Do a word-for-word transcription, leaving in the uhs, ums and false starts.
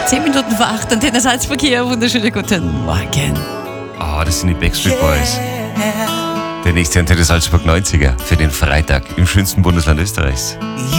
Zehn Minuten vor acht, Antenne Salzverkehr. Wunderschönen guten Morgen. Ah, oh, das sind die Backstreet Boys. Der nächste Antenne Salzburg neunziger für den Freitag im schönsten Bundesland Österreichs.